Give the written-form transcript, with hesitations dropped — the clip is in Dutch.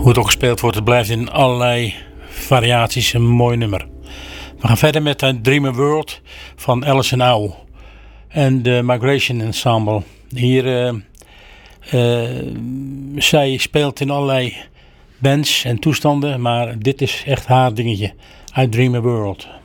Hoe het ook gespeeld wordt, het blijft in allerlei variaties een mooi nummer. We gaan verder met het Dream World van Alison Howe en de Migration Ensemble. Hier, zij speelt in allerlei bands en toestanden, maar dit is echt haar dingetje uit Dream World.